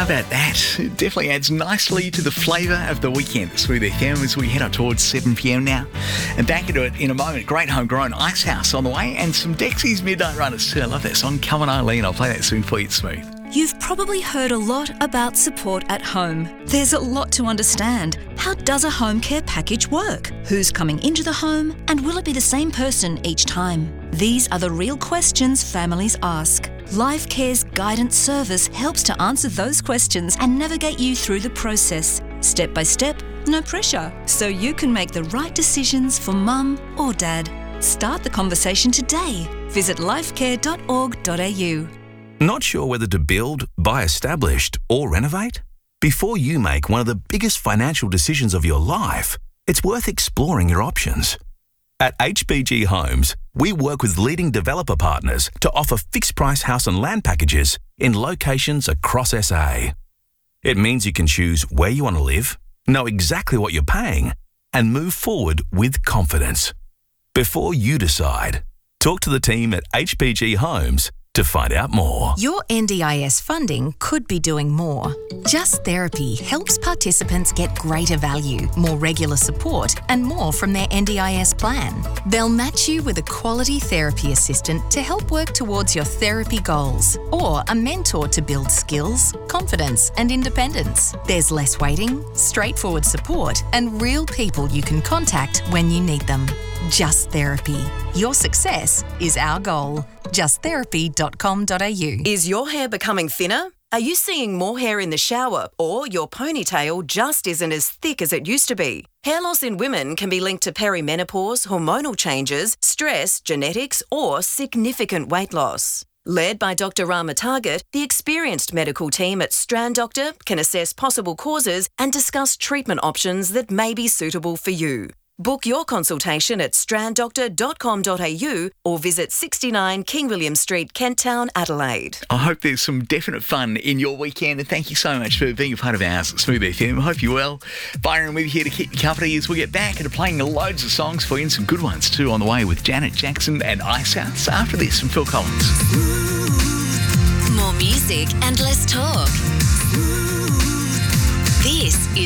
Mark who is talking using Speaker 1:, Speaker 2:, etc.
Speaker 1: How about that? It definitely adds nicely to the flavour of the weekend at Smooth FM as we head up towards 7 p.m. now. And back into it in a moment. Great homegrown Icehouse on the way and some Dexy's Midnight Runners too. I love that song. Come on, Eileen. I'll play that soon for you. It's Smooth.
Speaker 2: You've probably heard a lot about support at home. There's a lot to understand. How does a home care package work? Who's coming into the home? And will it be the same person each time? These are the real questions families ask. Life Care's guidance service helps to answer those questions and navigate you through the process. Step by step, no pressure. So you can make the right decisions for mum or dad. Start the conversation today. Visit lifecare.org.au.
Speaker 3: Not sure whether to build, buy established, or renovate? Before you make one of the biggest financial decisions of your life, it's worth exploring your options. At HBG Homes, we work with leading developer partners to offer fixed-price house and land packages in locations across SA. It means you can choose where you want to live, know exactly what you're paying, and move forward with confidence. Before you decide, talk to the team at HBG Homes to find out more.
Speaker 4: Your NDIS funding could be doing more. Just Therapy helps participants get greater value, more regular support, and more from their NDIS plan. They'll match you with a quality therapy assistant to help work towards your therapy goals, or a mentor to build skills, confidence, and independence. There's less waiting, straightforward support, and real people you can contact when you need them. Just Therapy. Your success is our goal. justtherapy.com.au.
Speaker 5: Is your hair becoming thinner? Are you seeing more hair in the shower, or your ponytail just isn't as thick as it used to be? Hair loss in women can be linked to perimenopause, hormonal changes, stress, genetics, or significant weight loss. Led by Dr. Rama Target, the experienced medical team at Strand Doctor can assess possible causes and discuss treatment options that may be suitable for you. Book your consultation at stranddoctor.com.au or visit 69 King William Street, Kent Town, Adelaide.
Speaker 1: I hope there's some definite fun in your weekend, and thank you so much for being a part of ours at Smooth FM. I hope you're well. Byron with you here to keep you company as we get back into playing loads of songs for you, and some good ones too on the way with Janet Jackson and Icehouse after this from Phil Collins.
Speaker 2: More music and less talk.